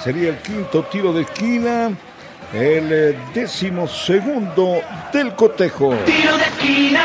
Sería el quinto tiro de esquina. El 12º del cotejo. Tiro de esquina.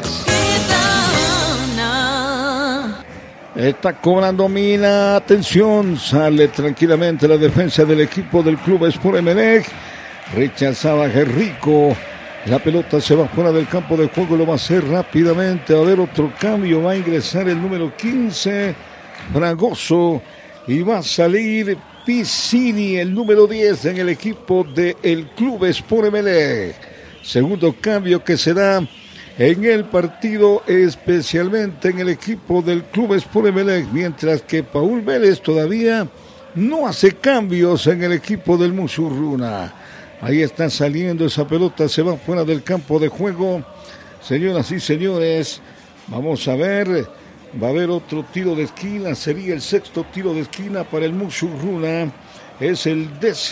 Está cobrando Mina. Atención. Sale tranquilamente la defensa del equipo del Club Sport Emelec. Rechazaba Jerrico. La pelota se va fuera del campo de juego. Lo va a hacer rápidamente. Va a haber otro cambio. Va a ingresar el número 15. Fragoso. Y va a salir Piscini, el número 10 en el equipo del Club Sport Emelec. Segundo cambio que se da en el partido, especialmente en el equipo del Club Sport Emelec, mientras que Paul Vélez todavía no hace cambios en el equipo del Musurruna. Ahí está saliendo esa pelota, se va fuera del campo de juego. Señoras y señores, vamos a ver. Va a haber otro tiro de esquina, sería el sexto tiro de esquina para el Musurruna. Es el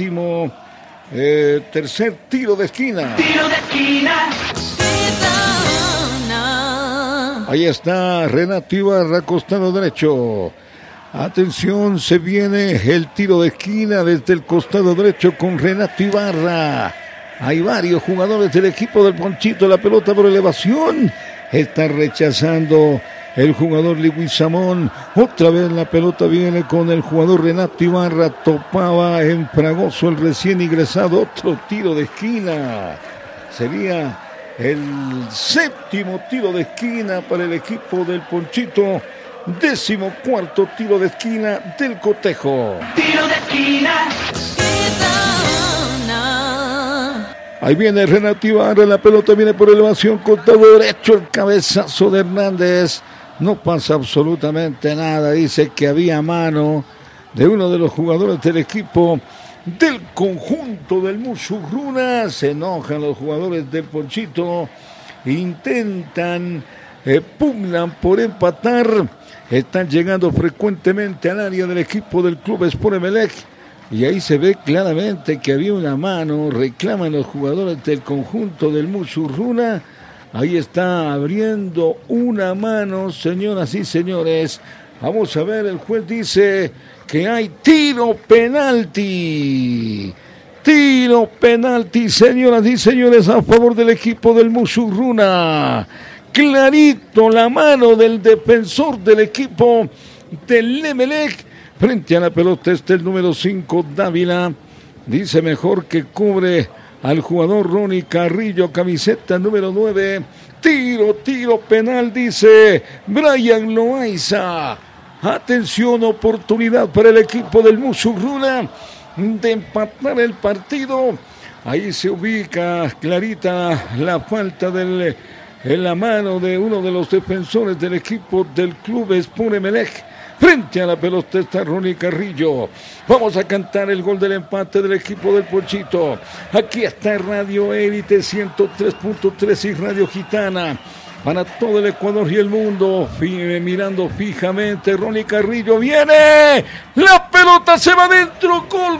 13º tiro de esquina. Tiro de esquina. Ahí está Renato Ibarra, costado derecho. Atención, se viene el tiro de esquina desde el costado derecho con Renato Ibarra. Hay varios jugadores del equipo del Ponchito. La pelota por elevación. Está rechazando el jugador Leguizamón. Otra vez la pelota viene con el jugador Renato Ibarra. Topaba en Fragoso el recién ingresado. Otro tiro de esquina. Sería el séptimo tiro de esquina para el equipo del Ponchito. 14º tiro de esquina del cotejo. Tiro de esquina. Ahí viene Renato Ibarra, la pelota viene por elevación, costado derecho, el cabezazo de Hernández. No pasa absolutamente nada, dice que había mano de uno de los jugadores del equipo del conjunto del Musurruna. Se enojan los jugadores del Ponchito, intentan, pugnan por empatar, están llegando frecuentemente al área del equipo del Club Sport Emelec. Y ahí se ve claramente que había una mano, reclaman los jugadores del conjunto del Musurruna. Ahí está abriendo una mano, señoras y señores. Vamos a ver, el juez dice que hay tiro penalti. Tiro penalti, señoras y señores, a favor del equipo del Musurruna. Clarito la mano del defensor del equipo del Emelec. Frente a la pelota está el número 5, Dávila. Dice mejor que cubre al jugador Ronnie Carrillo, camiseta número 9. Tiro penal, dice Brian Loaiza. Atención, oportunidad para el equipo del Musurruna de empatar el partido. Ahí se ubica clarita la falta en la mano de uno de los defensores del equipo del Club Sport Emelec. Frente a la pelota está Ronnie Carrillo. Vamos a cantar el gol del empate del equipo del Ponchito. Aquí está Radio Élite 103.3 y Radio Gitana. Para todo el Ecuador y el mundo. Mirando fijamente, Ronnie Carrillo viene. La pelota se va adentro. Gol.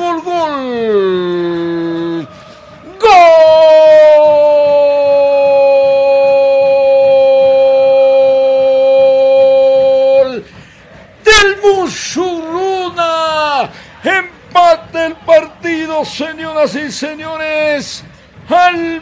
Musurruna, empate el partido, señoras y señores, al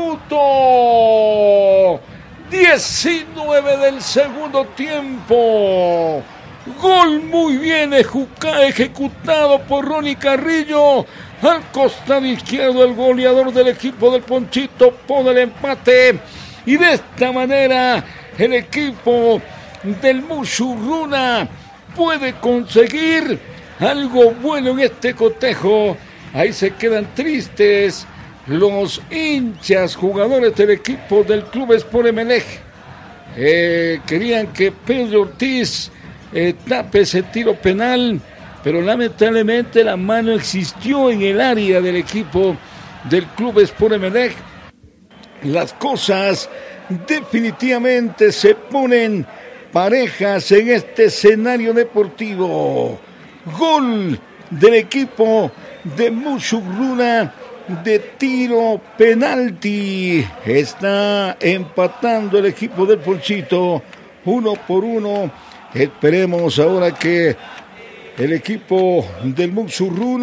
minuto 19 del segundo tiempo. Gol muy bien ejecutado por Ronnie Carrillo. Al costado izquierdo, el goleador del equipo del Ponchito pone el empate. Y de esta manera, el equipo del Musurruna puede conseguir algo bueno en este cotejo. Ahí se quedan tristes los hinchas, jugadores del equipo del Club Sport Emelec. Querían que Pedro Ortiz tape ese tiro penal, pero lamentablemente la mano existió en el área del equipo del Club Sport Emelec. Las cosas definitivamente se ponen parejas en este escenario deportivo. Gol del equipo de Musurruna de tiro penalti. Está empatando el equipo del Ponchito 1-1. Esperemos ahora que el equipo del Musurruna